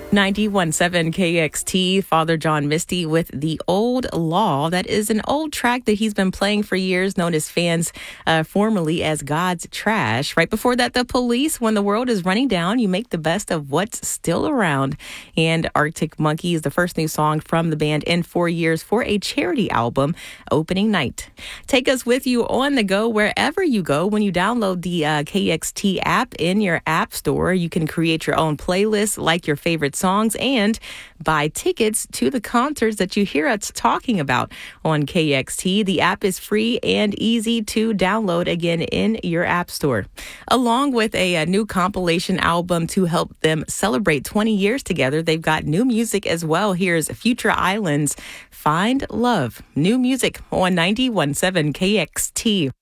91.7 KXT, Father John Misty with The Old Law. That is an old track that he's been playing for years, known as fans, formerly as God's Trash. Right before that, The Police, When the World is Running Down, You Make the Best of What's Still Around. And Arctic Monkeys, the first new song from the band in 4 years for a charity album, Opening Night. Take us with you on the go wherever you go. When you download the KXT app in your app store, you can create your own playlist, like your favorite songs, and buy tickets to the concerts that you hear us talking about on KXT. The app is free and easy to download, again, in your app store. Along with a new compilation album to help them celebrate 20 years together, they've got new music as well. Here's Future Islands, Find Love. New music on 91.7 KXT.